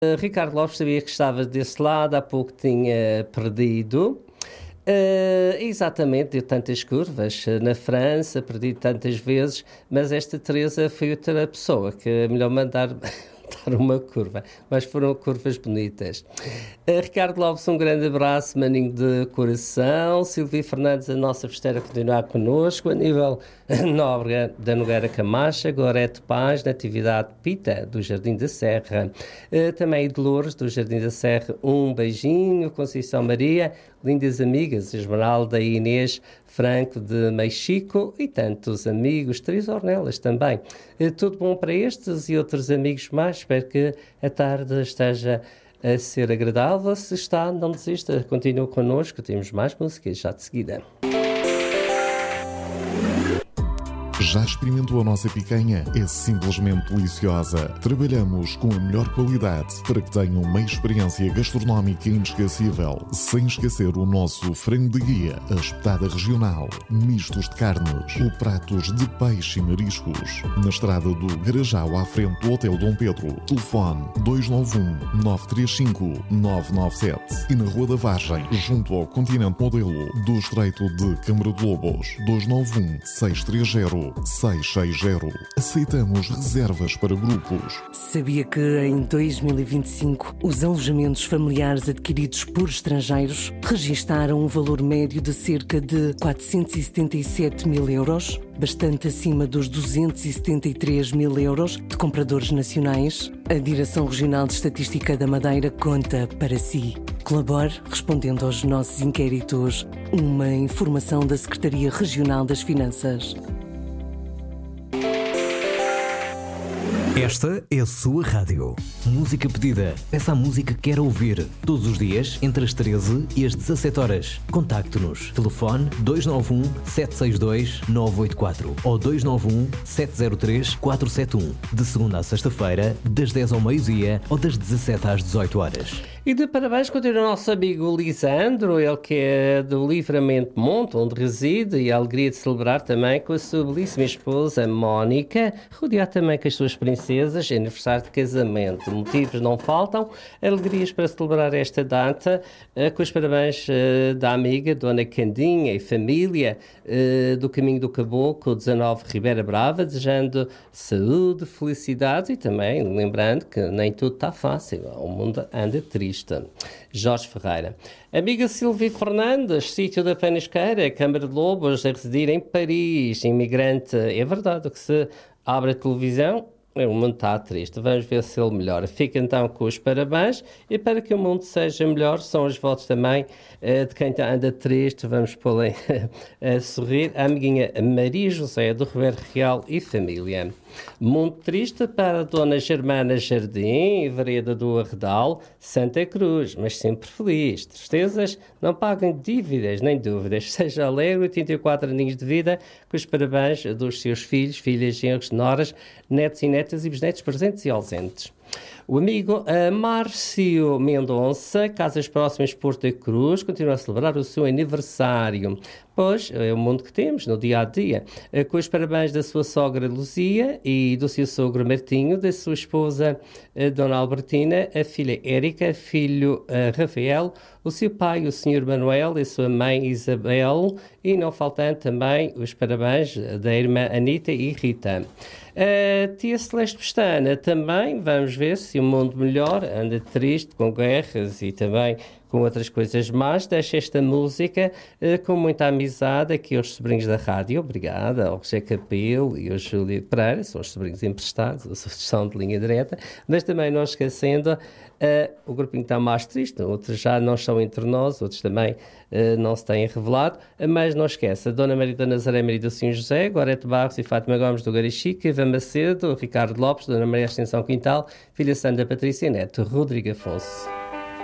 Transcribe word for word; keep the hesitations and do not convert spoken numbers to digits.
Uh, Ricardo Lopes sabia que estava desse lado, há pouco tinha perdido. Uh, exatamente, deu tantas curvas uh, na França, perdi tantas vezes, mas esta Teresa foi outra pessoa que é melhor mandar dar uma curva, mas foram curvas bonitas. Uh, Ricardo Lopes, um grande abraço, maninho de coração. Silvia Fernandes, a nossa festeira, a continuar connosco. A nível Nóbrega da Nogueira Camacha, Gorete Paz, Natividade Pita, do Jardim da Serra. Uh, também Dolores, do Jardim da Serra, um beijinho. Conceição Maria, lindas amigas, Esmeralda e Inês Franco de Mexico e tantos amigos, Três Ornelas também. Uh, tudo bom para estes e outros amigos mais. Espero que a tarde esteja a ser agradável. Se está, não desista, continue connosco, temos mais músicas já de seguida. Já experimentou a nossa picanha? É simplesmente deliciosa. Trabalhamos com a melhor qualidade para que tenha uma experiência gastronómica inesquecível. Sem esquecer o nosso frango de guia, a espetada regional, mistos de carnes, ou pratos de peixe e mariscos. Na estrada do Garajal, à frente do Hotel Dom Pedro. Telefone dois nove um, nove três cinco, nove nove sete. E na Rua da Vargem, junto ao Continente Modelo, do Estreito de Câmara de Lobos. dois nove um, seis três zero, seis seis zero. Aceitamos reservas para grupos. Sabia que em dois mil e vinte e cinco os alojamentos familiares adquiridos por estrangeiros registaram um valor médio de cerca de quatrocentos e setenta e sete mil euros, bastante acima dos duzentos e setenta e três mil euros de compradores nacionais? A Direção Regional de Estatística da Madeira conta para si. Colabore respondendo aos nossos inquéritos. Uma informação da Secretaria Regional das Finanças. Esta é a sua rádio. Música pedida. Peça a música que quer ouvir. Todos os dias, entre as treze e as dezassete horas. Contacte-nos. Telefone dois nove um, sete seis dois, nove oito quatro ou dois nove um, sete zero três, quatro sete um. De segunda a sexta-feira, das dez ao meio-dia ou das dezassete às dezoito horas. E de parabéns continua o nosso amigo Lisandro, ele que é do Livramento Monte, onde reside, e a alegria de celebrar também com a sua belíssima esposa Mónica, rodeado também com as suas princesas, aniversário de casamento. Motivos não faltam, alegrias para celebrar esta data, com os parabéns da amiga Dona Candinha e família do Caminho do Caboclo, dezanove Ribeira Brava, desejando saúde, felicidade e também lembrando que nem tudo está fácil, o mundo anda triste. Jorge Ferreira. Amiga Silvia Fernandes, sítio da Penisqueira, Câmara de Lobos, a residir em Paris, imigrante. É verdade que se abre a televisão, o mundo está triste. Vamos ver se ele melhora. Fica então com os parabéns e para que o mundo seja melhor, são os votos também uh, de quem anda triste. Vamos pô-la a sorrir. A amiguinha Maria José do Ribeiro Real e família. Mundo triste para a Dona Germana Jardim, Vereda do Arredal, Santa Cruz, mas sempre feliz. Tristezas não pagam dívidas nem dúvidas. Seja alegre, oitenta e quatro aninhos de vida, com os parabéns dos seus filhos, filhas, genros, noras, netos e netas e bisnetos presentes e ausentes. O amigo uh, Márcio Mendonça, Casas Próximas Porto Cruz, continua a celebrar o seu aniversário. Pois, é o mundo que temos no dia a dia. Uh, com os parabéns da sua sogra Luzia e do seu sogro Martinho, da sua esposa uh, Dona Albertina, a filha Érica, filho uh, Rafael, o seu pai, o senhor Manuel, e a sua mãe Isabel, e não faltando também os parabéns da irmã Anita e Rita. A tia Celeste Pestana também, vamos ver se o mundo melhor, anda triste com guerras e também com outras coisas más. Deixa esta música uh, com muita amizade aqui aos sobrinhos da rádio. Obrigada ao José Capelo e ao Júlio Pereira, são os sobrinhos emprestados, os outros são de linha direta, mas também não esquecendo, uh, o grupinho está mais triste, outros já não estão entre nós, outros também uh, não se têm revelado, mas não esqueça, a Dona Maria da Nazaré, Maria do São José, Gorete Barros e Fátima Gomes do Garichique, Eva Macedo, Ricardo Lopes, Dona Maria Extensão Quintal, filha Sandra Patrícia e neto Rodrigo Afonso.